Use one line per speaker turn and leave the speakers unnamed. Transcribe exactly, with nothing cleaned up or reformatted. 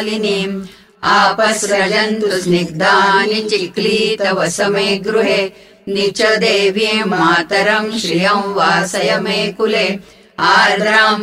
आपसृजन्तु स्निग्धानि चिक्लीतवसमे गृहे निच देवीं मातरं श्रियं वासय मे कुले आर्द्रां